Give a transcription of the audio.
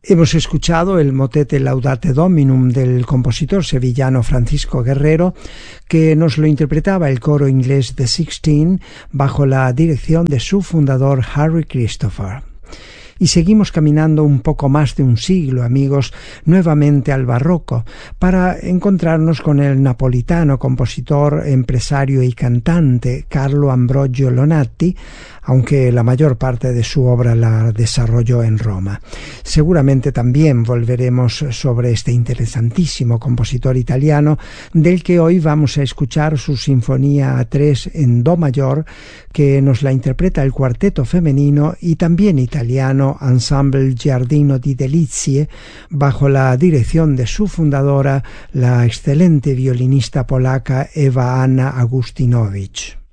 Hemos escuchado el motete Laudate Dominum del compositor sevillano Francisco Guerrero, que nos lo interpretaba el coro inglés The Sixteen bajo la dirección de su fundador Harry Christopher. Y seguimos caminando un poco más de un siglo, amigos, nuevamente al barroco, para encontrarnos con el napolitano, compositor, empresario y cantante Carlo Ambrogio Lonati, aunque la mayor parte de su obra la desarrolló en Roma. Seguramente también volveremos sobre este interesantísimo compositor italiano, del que hoy vamos a escuchar su Sinfonía A3 en Do mayor, que nos la interpreta el cuarteto femenino y también italiano Ensemble Giardino di Delizie, bajo la dirección de su fundadora, la excelente violinista polaca Eva Anna Agustinowicz.